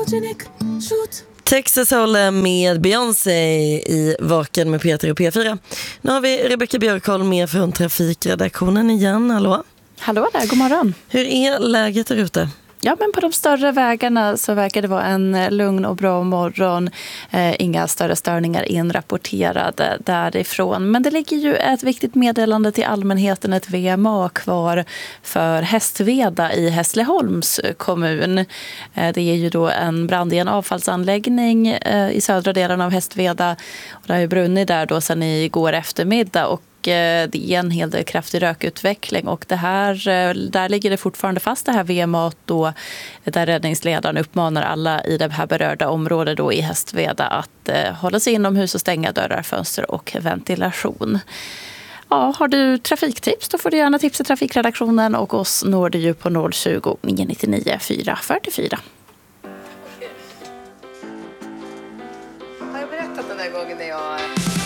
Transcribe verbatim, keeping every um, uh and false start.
Photogenic shoot. Texas håller med Beyoncé i Vaken med Peter och P fyra. Nu har vi Rebecka Björkholm med från trafikredaktionen igen. Hallå? Hallå där, god morgon. Hur är läget där ute? Ja, men på de större vägarna så verkar det vara en lugn och bra morgon. Eh, inga större störningar inrapporterade därifrån. Men det ligger ju ett viktigt meddelande till allmänheten, ett V M A kvar för Hästveda i Hässleholms kommun. Eh, det är ju då en brand i en avfallsanläggning eh, i södra delen av Hästveda. Och det har ju brunnit där då sedan igår eftermiddag och det är en hel del kraftig rökutveckling och det här, där ligger det fortfarande fast det här V M A då, där räddningsledaren uppmanar alla i det här berörda området då i Hästveda att eh, hålla sig inomhus och stänga dörrar, fönster och ventilation. Ja, har du trafiktips då får du gärna tipsa trafikredaktionen och oss når du ju på noll tjugo, nio nittionio, fyra fyrtiofyra. Har jag berättat den där gången när jag